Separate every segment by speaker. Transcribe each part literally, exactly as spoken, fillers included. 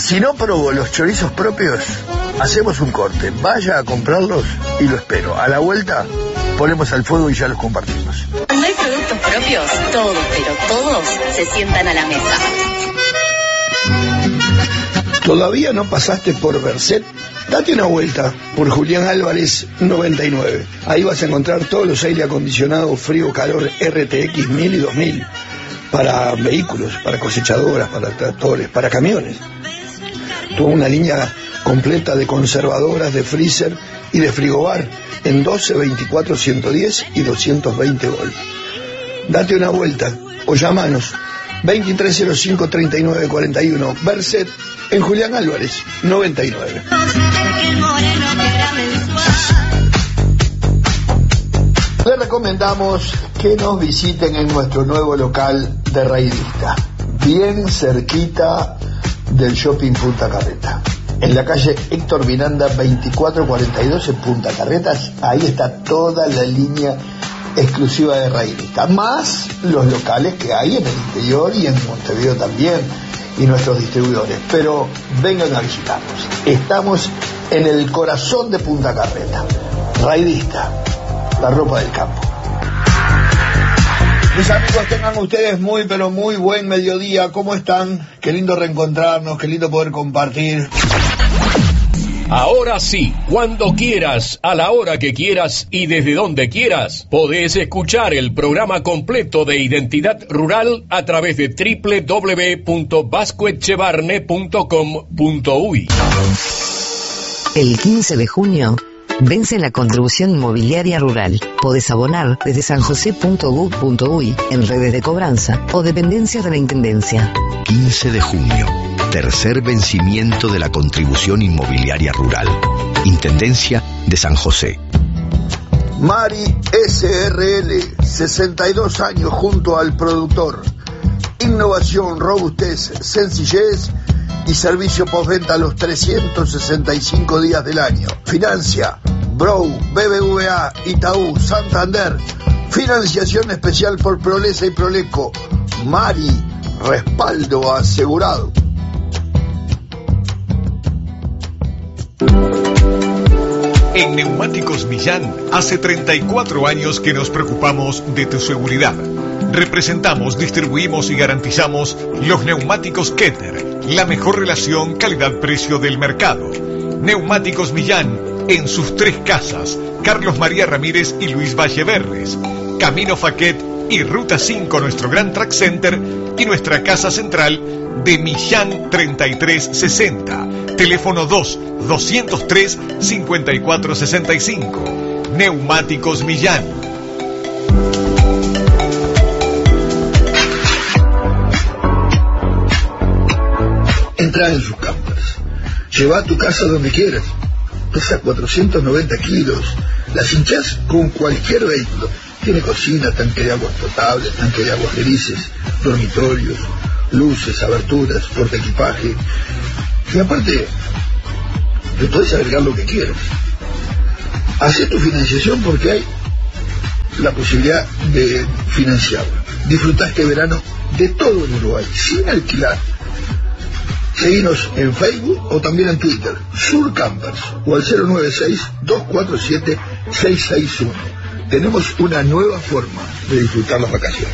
Speaker 1: Si no probó los chorizos propios, hacemos un corte. Vaya a comprarlos y lo espero. A la vuelta, ponemos al fuego y ya los compartimos.
Speaker 2: Cuando hay productos propios, todos, pero todos se sientan a la mesa.
Speaker 1: ¿Todavía no pasaste por Berset? Date una vuelta por Julián Álvarez noventa y nueve. Ahí vas a encontrar todos los aire acondicionados frío calor R T X mil y dos mil para vehículos, para cosechadoras, para tractores, para camiones. Toda una línea completa de conservadoras, de freezer y de frigobar en doce, veinticuatro, ciento diez y doscientos veinte volts. Date una vuelta o llámanos veintitrés cero cinco, treinta y nueve cuarenta y uno. Berset en Julián Álvarez noventa y nueve. Les recomendamos que nos visiten en nuestro nuevo local de Raidista, bien cerquita del Shopping Punta Carreta, en la calle Héctor Miranda veinticuatro cuarenta y dos en Punta Carretas. Ahí está toda la línea exclusiva de Raidista, más los locales que hay en el interior y en Montevideo también, y nuestros distribuidores. Pero vengan a visitarnos. Estamos en el corazón de Punta Carreta. Raidista, la ropa del campo. Mis amigos, tengan ustedes muy pero muy buen mediodía. ¿Cómo están? Qué lindo reencontrarnos, qué lindo poder compartir.
Speaker 3: Ahora sí, cuando quieras, a la hora que quieras y desde donde quieras, podés escuchar el programa completo de Identidad Rural a través de doble u doble u doble u punto vasco echevarne punto com punto uy.
Speaker 4: El quince de junio vence la contribución inmobiliaria rural. Podés abonar desde sanjose punto gov punto uy en redes de cobranza o dependencias de la Intendencia.
Speaker 5: quince de junio, tercer vencimiento de la contribución inmobiliaria rural. Intendencia de San José.
Speaker 1: Mari S R L, sesenta y dos años junto al productor. Innovación, robustez, sencillez y servicio postventa los trescientos sesenta y cinco días del año. Financia Brou, B B V A, Itaú, Santander. Financiación especial por Prolesa y Proleco. Mari, respaldo asegurado.
Speaker 6: En Neumáticos Millán, hace treinta y cuatro años que nos preocupamos de tu seguridad. Representamos, distribuimos y garantizamos los neumáticos Keter, la mejor relación calidad-precio del mercado. Neumáticos Millán, en sus tres casas, Carlos María Ramírez y Luis Valleverres, Camino Faquet y Ruta cinco, nuestro Gran Track Center y nuestra casa central de Millán treinta y tres sesenta. Teléfono dos, doscientos tres, cincuenta y cuatro sesenta y cinco. Neumáticos Millán.
Speaker 1: Entra en sus Campers. Lleva a tu casa donde quieras. Pesa cuatrocientos noventa kilos. Las hinchas con cualquier vehículo. Tiene cocina, tanque de aguas potables, tanque de aguas grises, dormitorios, luces, aberturas, portaequipaje. Y aparte, le podés agregar lo que quieras. Hacé tu financiación porque hay la posibilidad de financiarlo. Disfrutá este verano de todo en Uruguay, sin alquilar. Seguinos en Facebook o también en Twitter, Sur Campers, o al cero nueve seis, dos cuatro siete, seis seis uno. Tenemos una nueva forma de disfrutar las vacaciones.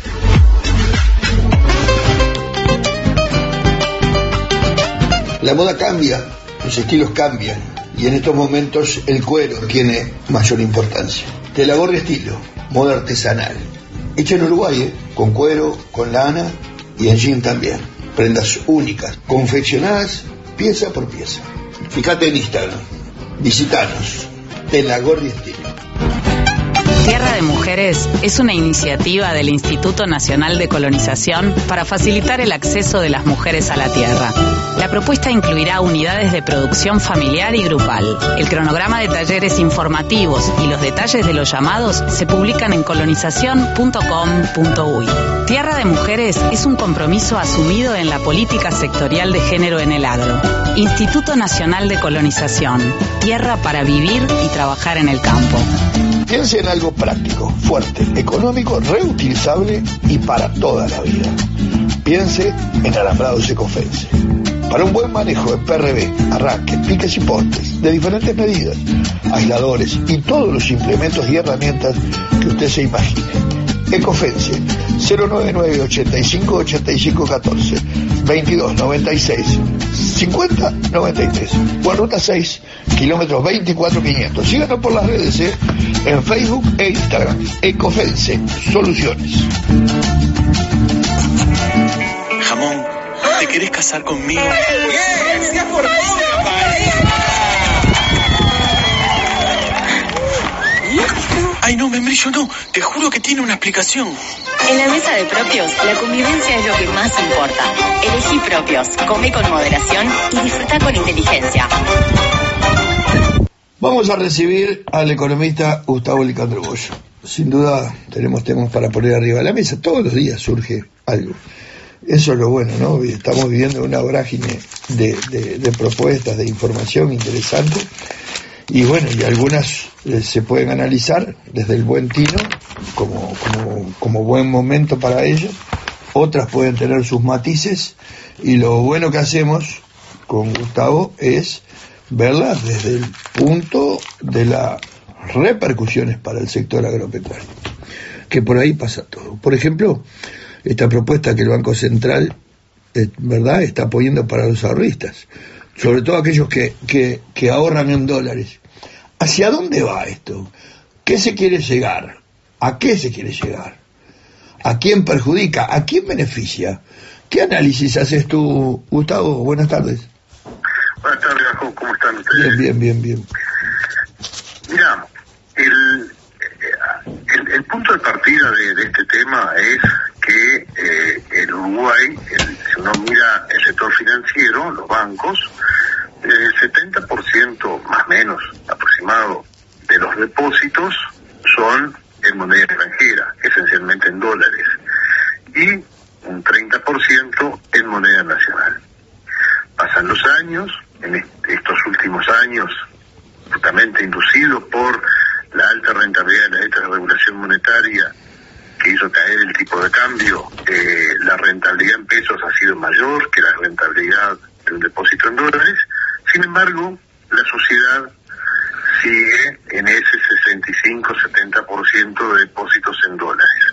Speaker 1: La moda cambia, los estilos cambian, y en estos momentos el cuero tiene mayor importancia. De la Gorri Estilo, moda artesanal. Hecha en Uruguay, ¿eh? Con cuero, con lana y en jean también. Prendas únicas, confeccionadas pieza por pieza. Fíjate en Instagram, visitanos, De la Gorri Estilo.
Speaker 7: Tierra de Mujeres es una iniciativa del Instituto Nacional de Colonización para facilitar el acceso de las mujeres a la tierra. La propuesta incluirá unidades de producción familiar y grupal. El cronograma de talleres informativos y los detalles de los llamados se publican en colonización punto com punto uy. Tierra de Mujeres es un compromiso asumido en la política sectorial de género en el agro. Instituto Nacional de Colonización. Tierra para vivir y trabajar en el campo.
Speaker 1: Piense en algo práctico, fuerte, económico, reutilizable y para toda la vida. piense en alambrados Ecofence. Para un buen manejo de P R B, arranques, piques y postes de diferentes medidas, aisladores y todos los implementos y herramientas que usted se imagine. Ecofence, cero nueve nueve, ochenta y cinco, ochenta y cinco, catorce, veintidós, noventa y seis, cincuenta, noventa y tres. O en ruta seis, kilómetros veinticuatro, quinientos. Síganos por las redes, ¿eh? En Facebook e Instagram. Ecofence, soluciones.
Speaker 8: Jamón, ¿te querés casar conmigo?
Speaker 9: ¡Bien! ¡Se ha formado una pareja!
Speaker 8: Ay, no, membrillo, no. Te juro que tiene una explicación.
Speaker 2: En la mesa de Propios, la convivencia es lo que más importa. Elegí Propios, come con moderación y disfruta con inteligencia.
Speaker 1: Vamos a recibir al economista Gustavo Licandro Bollo. Sin duda tenemos temas para poner arriba de la mesa. Todos los días surge algo. Eso es lo bueno, ¿no? Estamos viviendo una vorágine de, de, de propuestas, de información interesante. Y bueno, y algunas eh, se pueden analizar desde el buen tino, como, como, como buen momento para ello. Otras pueden tener sus matices. Y lo bueno que hacemos con Gustavo es verlas desde el punto de las repercusiones para el sector agropecuario. Que por ahí pasa todo. Por ejemplo, esta propuesta que el Banco Central, eh, ¿verdad?, está poniendo para los ahorristas. Sobre todo aquellos que, que, que ahorran en dólares. ¿Hacia dónde va esto? ¿Qué se quiere llegar? ¿A qué se quiere llegar? ¿A quién perjudica? ¿A quién beneficia? ¿Qué análisis haces tú, Gustavo? Buenas tardes.
Speaker 10: Buenas tardes, ¿cómo están ustedes?
Speaker 1: Bien, bien, bien, bien.
Speaker 10: Mira, el, el, el punto de partida de, de este tema es que eh, el Uruguay, el, si uno mira el sector financiero, los bancos, el setenta por ciento más o menos aproximado de los depósitos son en moneda extranjera, esencialmente en dólares, y un treinta por ciento en moneda nacional. Pasan los años, en estos últimos años, justamente inducido por la alta rentabilidad de la alta regulación monetaria que hizo caer el tipo de cambio, eh, la rentabilidad en pesos ha sido mayor que la rentabilidad de un depósito en dólares. Sin embargo, la sociedad sigue en ese sesenta y cinco a setenta por ciento de depósitos en dólares.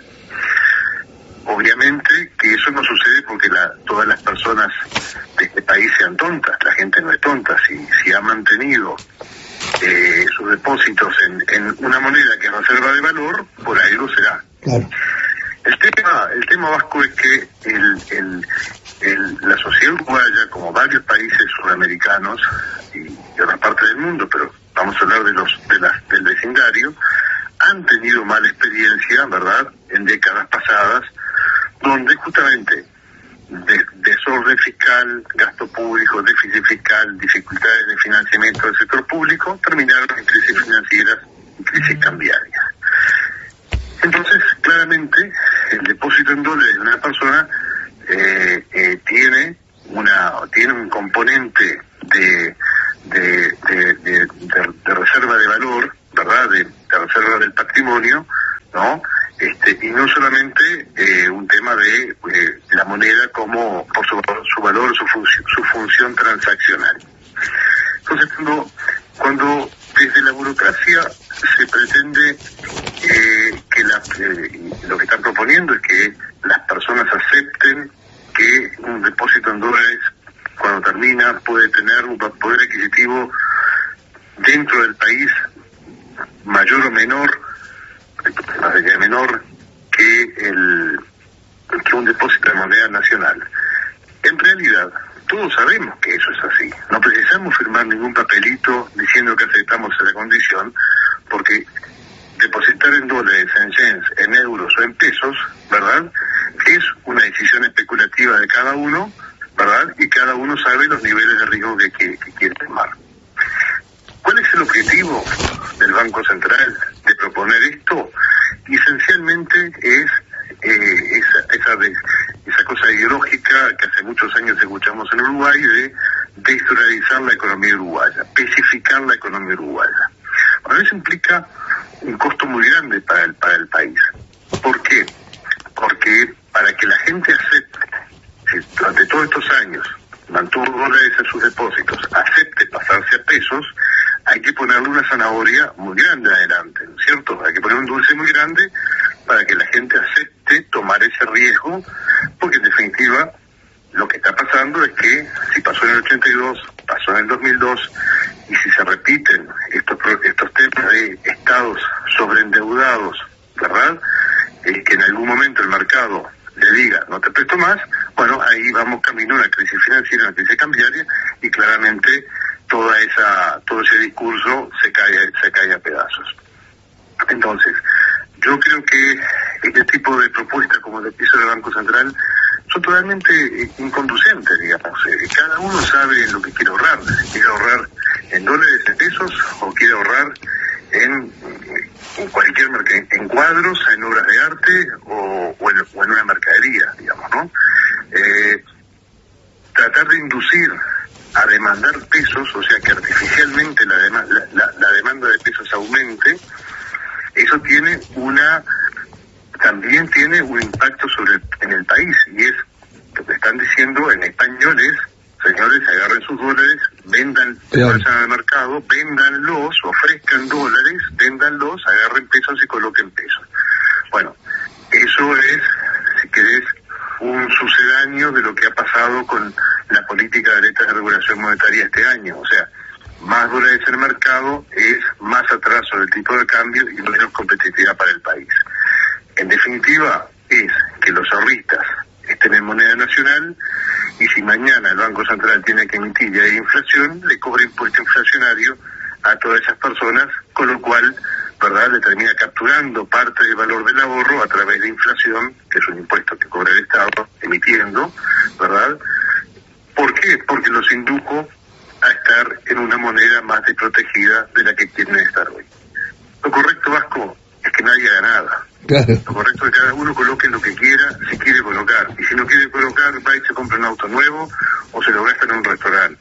Speaker 10: Obviamente que eso no sucede porque la, todas las personas de este país sean tontas. La gente no es tonta. Si, si ha mantenido eh, sus depósitos en, en una moneda que es reserva de valor, por ahí lo será.
Speaker 1: Claro.
Speaker 10: El tema, el tema vasco es que el, el, el, la sociedad uruguaya, como varios países sudamericanos y de otras partes del mundo, pero vamos a hablar de los de las, del vecindario, han tenido mala experiencia, ¿verdad?, en décadas pasadas, donde justamente de, desorden fiscal, gasto público, déficit fiscal, dificultades de financiamiento del sector público, terminaron en crisis financieras y crisis cambiarias. Entonces, claramente, el depósito en dólares de una persona eh, eh, tiene una tiene un componente de de, de, de, de, de reserva de valor, ¿verdad?, de, de reserva del patrimonio, ¿no? Este, y no solamente eh, un tema de eh, la moneda como por su, su valor, su, func- su función transaccional. Entonces, cuando, cuando desde la burocracia se pretende eh, que la, eh, lo que están proponiendo es que las personas acepten que un depósito en dólares, cuando termina, puede tener un poder adquisitivo dentro del país mayor o menor, menor que el que un depósito de moneda nacional. En realidad, todos sabemos que eso es así. No precisamos firmar ningún papelito diciendo que aceptamos esa condición, porque depositar en dólares, en yens, en euros o en pesos, ¿verdad?, es una decisión especulativa de cada uno, ¿verdad?, y cada uno sabe los niveles de riesgo que, que, que quiere tomar. ¿Cuál es el objetivo del Banco Central de proponer esto? Y esencialmente es eh, esa, esa, de, esa cosa ideológica que hace muchos años escuchamos en Uruguay de desdolarizar la economía uruguaya, especificar la economía uruguaya. Bueno, eso implica un costo muy grande para el, para el país. ¿Por qué? Porque para que la gente acepte si durante todos estos años mantuvo dólares en sus depósitos, acepte pasarse a pesos, hay que ponerle una zanahoria muy grande adelante, ¿no es cierto? Hay que poner un dulce muy grande para que la gente acepte tomar ese riesgo, porque en definitiva lo que está pasando es que si pasó en el ochenta y dos, pasó en el dos mil dos, y si se repiten estos estos temas de estados sobreendeudados, ¿verdad? Eh, que en algún momento el mercado le diga, no te presto más, bueno, ahí vamos camino a una crisis financiera, una crisis cambiaria, y claramente toda esa, todo ese discurso se cae, se cae a pedazos. Entonces, yo creo que este tipo de propuestas como el que hizo el Banco Central son totalmente inconducentes, digamos. Cada uno sabe lo que quiere ahorrar, si quiere ahorrar en dólares, en pesos, o quiere ahorrar en, en cualquier merc- en cuadros, en obras de arte, o, o, en, o en una mercadería, digamos, ¿no? Eh, tratar de inducir a demandar pesos, o sea que artificialmente la, dema- la, la, la demanda de pesos aumente, eso tiene una, también tiene un impacto sobre el, en el país, y es lo que están diciendo en español es, señores, agarren sus dólares, vendan, vayan al mercado, véndanlos, ofrezcan dólares, véndanlos, agarren pesos y coloquen pesos. Bueno, eso es, si querés, un sucedáneo de lo que ha pasado con la política de letras de regulación monetaria este año. O sea, más dólares en el mercado es más atraso del tipo de cambio y menos competitividad para el país. En definitiva, es que los ahorristas estén en moneda nacional, y si mañana el Banco Central tiene que emitir ya hay inflación, le cobra impuesto inflacionario a todas esas personas, con lo cual, ¿verdad?, le termina capturando parte del valor del ahorro a través de inflación, que es un impuesto que cobra el Estado, emitiendo, ¿verdad? ¿Por qué? Porque los indujo a estar en una moneda más desprotegida de la que quieren estar hoy. Lo correcto, Vasco, es que nadie haga nada. Claro. Lo correcto es que cada uno coloque lo que quiera, si quiere colocar. Y si no quiere colocar, va y se compra un auto nuevo o se lo gasta en un restaurante.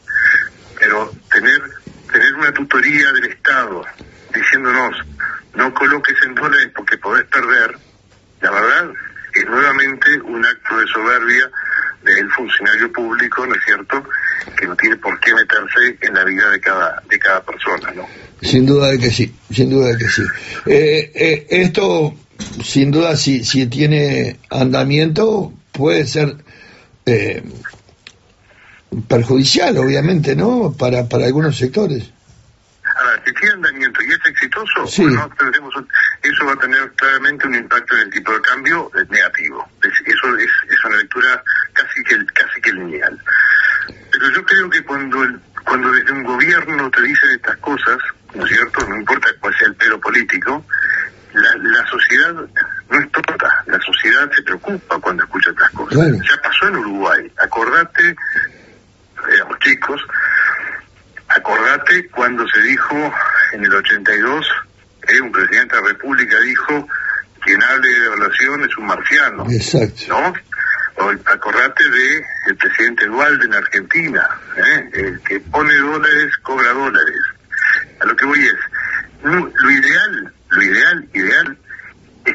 Speaker 10: Pero tener tener una tutoría del Estado diciéndonos, no coloques en dólares porque podés perder, la verdad es nuevamente un acto de soberbia del funcionario público, ¿no es cierto?, que no tiene por qué meterse en la vida de cada de cada persona, ¿no?
Speaker 1: Sin duda de que sí, sin duda de que sí. Eh, eh, esto, sin duda, si, si tiene andamiento, puede ser eh, perjudicial, obviamente, ¿no?, para, para algunos sectores.
Speaker 10: Ahora, si tiene andamiento y es exitoso, sí, bueno, tendremos un, eso va a tener claramente un impacto en el tipo de cambio eh, negativo. Es, eso es, es una lectura casi que casi que lineal. Pero yo creo que cuando el, cuando desde un gobierno te dicen estas cosas, ¿no es cierto?, no importa cuál sea el pelo político, la, la sociedad no es tonta, la sociedad se preocupa cuando escucha estas cosas. Claro. Ya pasó en Uruguay, acordate, éramos chicos, acordate cuando se dijo en el ochenta y dos, eh, un presidente de la República dijo, quien hable de devaluación es un marciano. Exacto. ¿No? O acordate de el presidente Duhalde en Argentina, ¿eh? El que pone dólares, cobra dólares. A lo que voy es, no, lo ideal, lo ideal, ideal,